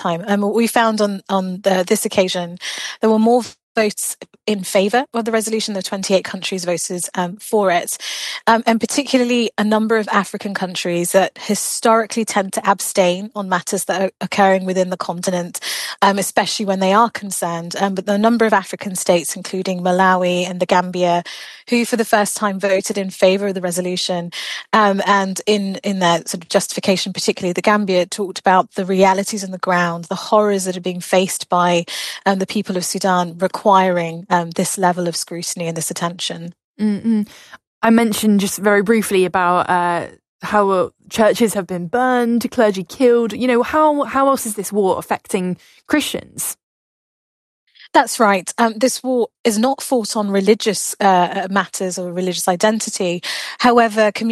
time. What we found on this occasion, there were more votes in favour of the resolution. There were 28 countries voted for it, and particularly a number of African countries that historically tend to abstain on matters that are occurring within the continent, especially when they are concerned. But there are a number of African states, including Malawi and the Gambia, who for the first time voted in favour of the resolution. And in their sort of justification, particularly the Gambia, talked about the realities on the ground, the horrors that are being faced by the people of Sudan, requiring this level of scrutiny and this attention. Mm-mm. I mentioned just very briefly about how churches have been burned, clergy killed. You know, how else is this war affecting Christians? That's right. This war is not fought on religious matters or religious identity. However,